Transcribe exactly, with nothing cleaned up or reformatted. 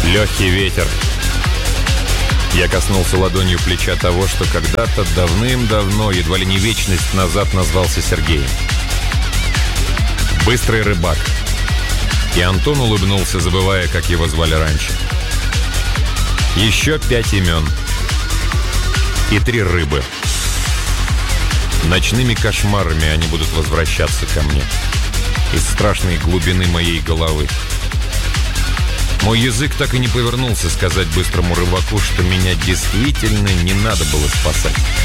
Легкий ветер. Я коснулся ладонью плеча того, что когда-то давным-давно, едва ли не вечность назад, назвался Сергеем. Быстрый рыбак. И Антон улыбнулся, забывая, как его звали раньше. Еще пять имен. И три рыбы. Ночными кошмарами они будут возвращаться ко мне. Из страшной глубины моей головы. Мой язык так и не повернулся сказать быстрому рыбаку, что меня действительно не надо было спасать.